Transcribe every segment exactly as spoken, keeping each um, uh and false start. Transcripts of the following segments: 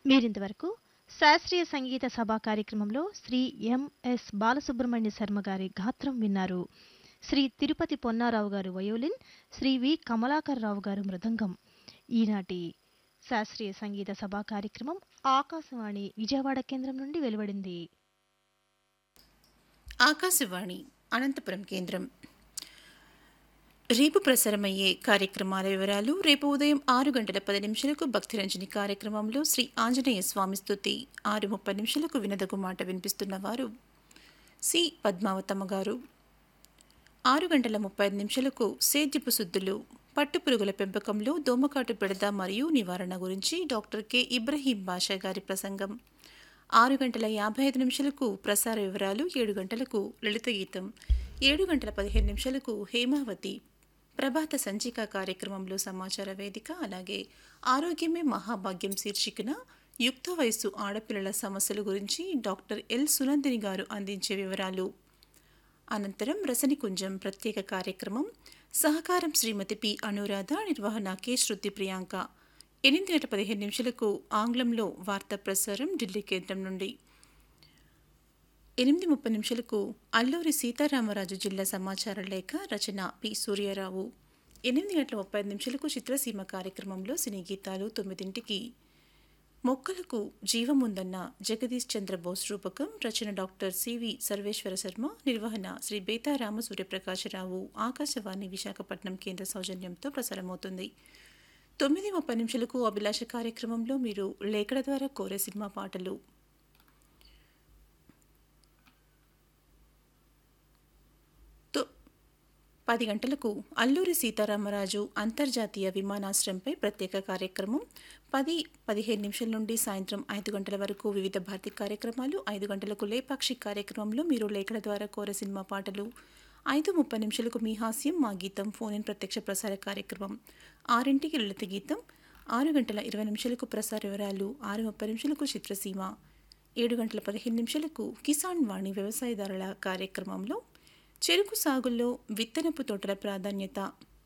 మీరింతవరకు శాస్త్రీయ సంగీత సభా కార్యక్రమంలో శ్రీ ఎంఎస్ బాలసుబ్రహ్మణ్య శర్మ గారి గాత్రం విన్నారు. శ్రీ తిరుపతి పొన్నారావు గారు వయోలిన్, శ్రీ వి కమలాకర్ రావు గారు మృదంగం. ఈనాటి శాస్త్రీయ సంగీత సభా కార్యక్రమం ఆకాశవాణి విజయవాడ కేంద్రం నుండి వెలువడింది. ఆకాశవాణి అనంతపురం కేంద్రం. రేపు ప్రసారమయ్యే కార్యక్రమాల వివరాలు. రేపు ఉదయం ఆరు గంటల పది నిమిషాలకు భక్తిరంజని కార్యక్రమంలో శ్రీ ఆంజనేయ స్వామి స్తుతి, ఆరు ముప్పై నిమిషాలకు వినదగు మాట వినిపిస్తున్న వారు సి పద్మావతమ్మ గారు. ఆరు గంటల ముప్పై ఐదు నిమిషాలకు సేద్యపు శుద్ధులు, పట్టుపురుగుల పెంపకంలో దోమకాటు బెడద మరియు నివారణ గురించి డాక్టర్ కె ఇబ్రహీం బాషా గారి ప్రసంగం. ఆరు గంటల యాభై ఐదు నిమిషాలకు ప్రసార వివరాలు. ఏడు గంటలకు లలిత గీతం, ఏడు గంటల పదిహేను నిమిషాలకు హేమావతి ప్రభాత సంచిక కార్యక్రమంలో సమాచార వేదిక, అలాగే ఆరోగ్యమే మహాభాగ్యం శీర్షికన యుక్త వయస్సు ఆడపిల్లల సమస్యల గురించి డాక్టర్ ఎల్ సునందిని గారు అందించే వివరాలు. అనంతరం రసనికుంజం ప్రత్యేక కార్యక్రమం, సహకారం శ్రీమతి పి అనురాధ, నిర్వహణ కె శృతి ప్రియాంక. ఎనిమిది గంటల పదిహేను నిమిషాలకు ఆంగ్లంలో వార్తా ప్రసారం ఢిల్లీ కేంద్రం నుండి. ఎనిమిది ముప్పై నిమిషాలకు అల్లూరి సీతారామరాజు జిల్లా సమాచార లేఖ, రచన పి సూర్యారావు. ఎనిమిది గంటల ముప్పై ఐదు నిమిషాలకు చిత్రసీమ కార్యక్రమంలో సినీ గీతాలు. తొమ్మిదింటికి మొక్కలకు జీవముందన్న జగదీష్ చంద్రబోస్ రూపకం, రచన డాక్టర్ సివి సర్వేశ్వర శర్మ, నిర్వహణ శ్రీ బేతారామ సూర్యప్రకాశరావు. ఆకాశవాణి విశాఖపట్నం కేంద్ర సౌజన్యంతో ప్రసారమవుతుంది. తొమ్మిది ముప్పై నిమిషాలకు అభిలాష కార్యక్రమంలో మీరు లేఖల ద్వారా కోరే సినిమా పాటలు. పది గంటలకు అల్లూరి సీతారామరాజు అంతర్జాతీయ విమానాశ్రయంపై ప్రత్యేక కార్యక్రమం. పది పదిహేను నిమిషాల నుండి సాయంత్రం ఐదు గంటల వరకు వివిధ భారతీ కార్యక్రమాలు. ఐదు గంటలకు లేపాక్షి కార్యక్రమంలో మీరు లేఖల ద్వారా కోరే సినిమా పాటలు. ఐదు ముప్పై నిమిషాలకు మీ హాస్యం మా గీతం ఫోన్ ఇన్ ప్రత్యక్ష ప్రసార కార్యక్రమం. ఆరింటికి లలిత గీతం. ఆరు గంటల ఇరవై నిమిషాలకు ప్రసార వివరాలు. ఆరు ముప్పై నిమిషాలకు చిత్రసీమ. ఏడు గంటల పదిహేను నిమిషాలకు కిసాన్ వాణి వ్యవసాయదారుల కార్యక్రమంలో చెరుకు సాగుల్లో విత్తనపు తోటల ప్రాధాన్యత,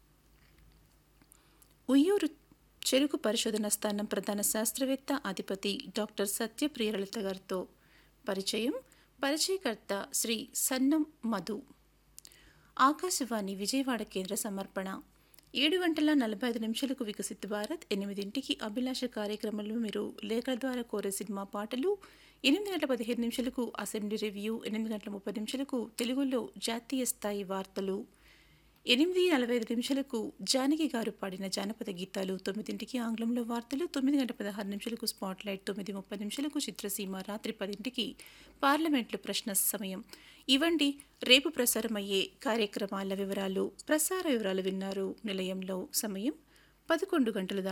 ఉయ్యూరు చెరుకు పరిశోధన స్థానం ప్రధాన శాస్త్రవేత్త అధిపతి డాక్టర్ సత్యప్రియలలిత గారితో పరిచయం. పరిచయకర్త శ్రీ సన్నం మధు. ఆకాశవాణి విజయవాడ కేంద్ర సమర్పణ. ఏడు గంటల నలభై ఐదు నిమిషాలకు వికసిత్ భారత్. ఎనిమిదింటికి అభిలాష కార్యక్రమంలో మీరు లేఖల ద్వారా కోరే సినిమా పాటలు. ఎనిమిది గంటల పదిహేను నిమిషాలకు అసెంబ్లీ రివ్యూ. ఎనిమిది గంటల ముప్పై నిమిషాలకు తెలుగులో జాతీయ స్థాయి వార్తలు. ఎనిమిది నలభై ఐదు నిమిషాలకు జానకి గారు పాడిన జానపద గీతాలు. తొమ్మిదింటికి ఆంగ్లంలో వార్తలు. తొమ్మిది గంటల పదహారు నిమిషాలకు స్పాట్లైట్. తొమ్మిది ముప్పై నిమిషాలకు చిత్రసీమ. రాత్రి పదింటికి పార్లమెంట్లో ప్రశ్న సమయం. ఇవండి రేపు ప్రసారమయ్యే కార్యక్రమాల వివరాలు. ప్రసార వివరాలు విన్నారు. నిలయంలో సమయం పదకొండు గంటలు.